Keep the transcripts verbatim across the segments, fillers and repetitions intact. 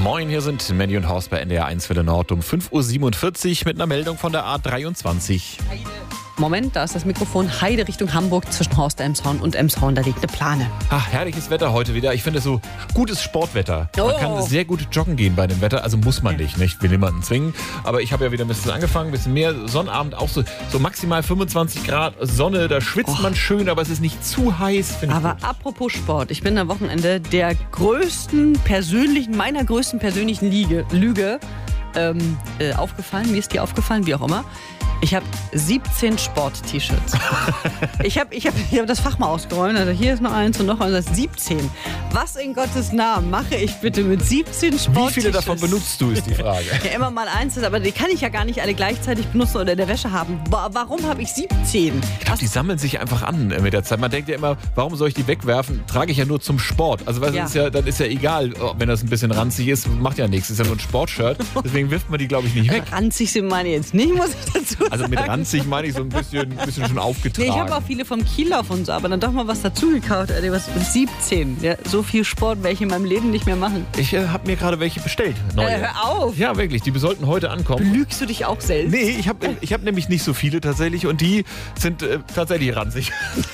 Moin, hier sind Mandy und Horst bei N D R eins Welle Nord um fünf Uhr siebenundvierzig mit einer Meldung von der A dreiundzwanzig. Moment, da ist das Mikrofon. Heide Richtung Hamburg zwischen Horst Elmshorn und Elmshorn. Da liegt eine Plane. Ach, herrliches Wetter heute wieder. Ich finde so gutes Sportwetter. Man Oh. kann sehr gut joggen gehen bei dem Wetter. Also muss man nicht, nicht? Will niemanden zwingen. Aber ich habe ja wieder ein bisschen angefangen, ein bisschen mehr. Sonnabend auch so, so maximal fünfundzwanzig Grad Sonne. Da schwitzt man schön, aber es ist nicht zu heiß, finde ich. Aber gut. apropos Sport. Ich bin am Wochenende der größten persönlichen, meiner größten persönlichen Liege, Lüge ähm, äh, aufgefallen. Mir ist die aufgefallen, wie auch immer. Ich habe siebzehn Sport-T-Shirts. ich habe ich hab, ich hab das Fach mal ausgeräumt. Also hier ist noch eins und noch eins. Das ist siebzehn. Was in Gottes Namen mache ich bitte mit siebzehn Sport-T-Shirts? Wie viele davon benutzt du, ist die Frage. Ja, immer mal eins, aber die kann ich ja gar nicht alle gleichzeitig benutzen oder in der Wäsche haben. Wa- Warum habe ich siebzehn? Ich glaube, die sammeln sich einfach an äh, mit der Zeit. Man denkt ja immer, warum soll ich die wegwerfen? Trage ich ja nur zum Sport. Also weißt du, Ja. ist ja, dann ist ja egal, wenn das ein bisschen ranzig ist, macht ja nichts. Ist ja nur ein Sportshirt. Deswegen wirft man die, glaube ich, nicht weg. Ranzig sind meine jetzt nicht, muss ich dazu sagen. Also mit ranzig meine ich so ein bisschen, ein bisschen schon aufgetragen. Nee, ich habe auch viele vom Kiellauf und so, aber dann doch mal was dazu gekauft. Alter, was siebzehn. Ja, so viel Sport werde ich in meinem Leben nicht mehr machen. Ich äh, habe mir gerade welche bestellt. Neue. Äh, hör auf! Ja, wirklich. Die sollten heute ankommen. Lügst du dich auch selbst? Nee, ich habe ich hab nämlich nicht so viele tatsächlich und die sind äh, tatsächlich ranzig.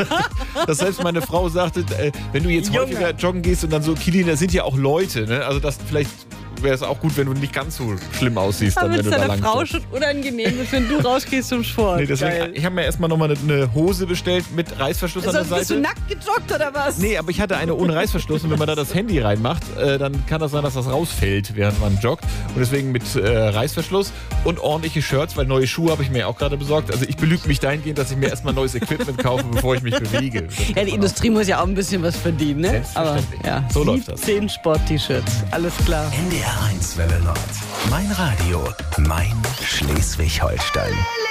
Dass selbst meine Frau sagte, äh, wenn du jetzt Junge. häufiger joggen gehst und dann so, Kilian, da sind ja auch Leute, ne? Also das vielleicht wäre es auch gut, wenn du nicht ganz so schlimm aussiehst, dann, Aber wenn wenn du es da deiner lang Frau joggst. schon unangenehm ist, wenn du rausgehst zum Sport. Nee, deswegen, Geil. ich habe mir erstmal nochmal eine, eine Hose bestellt mit Reißverschluss an der Sonst bist du Seite. nackt gejoggt oder was? Nee, aber ich hatte eine ohne Reißverschluss und wenn man da das Handy reinmacht, äh, dann kann das sein, dass das rausfällt, während man joggt. Und deswegen mit äh, Reißverschluss und ordentliche Shirts, weil neue Schuhe habe ich mir auch gerade besorgt. Also ich belüge mich dahingehend, dass ich mir erstmal neues Equipment kaufe, bevor ich mich bewege. Das Ja, kann die man Industrie muss ja auch ein bisschen was verdienen, ne? Aber Selbstverständlich. ja, So läuft das. siebzehn Sport-T-Shirts. Alles klar. N D R eins Welle Nord. Mein Radio, mein Schleswig-Holstein.